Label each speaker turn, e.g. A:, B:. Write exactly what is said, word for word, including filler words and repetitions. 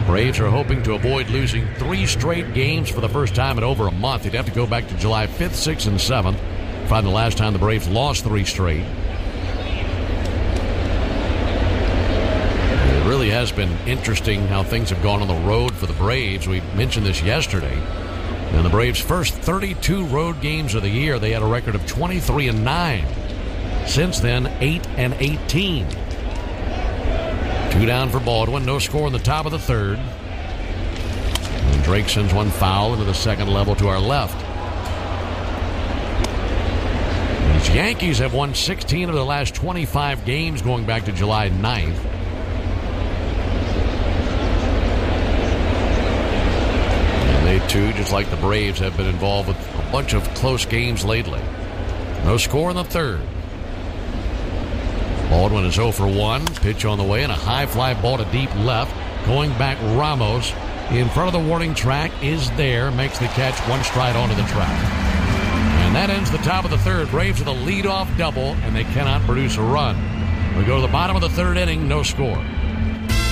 A: Braves are hoping to avoid losing three straight games for the first time in over a month. You'd have to go back to July fifth, sixth, and seventh. Find the last time the Braves lost three straight. It really has been interesting how things have gone on the road for the Braves. We mentioned this yesterday. In the Braves' first thirty-two road games of the year, they had a record of twenty-three and nine. Since then, eight and eighteen. Two down for Baldwin. No score in the top of the third. And Drake sends one foul into the second level to our left. These Yankees have won sixteen of the last twenty-five games going back to July ninth. And they, too, just like the Braves, have been involved with a bunch of close games lately. No score in the third. Baldwin is oh for one. Pitch on the way and a high fly ball to deep left. Going back, Ramos in front of the warning track is there. Makes the catch, one stride onto the track. And that ends the top of the third. Braves with a leadoff double, and they cannot produce a run. We go to the bottom of the third inning, no score.